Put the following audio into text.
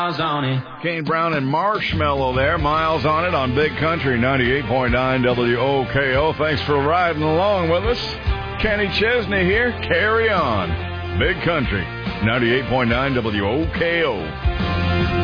On it. Kane Brown and Marshmello there. Miles on it on Big Country 98.9 WOKO. Thanks for riding along with us. Kenny Chesney here. Carry on. Big Country 98.9 WOKO.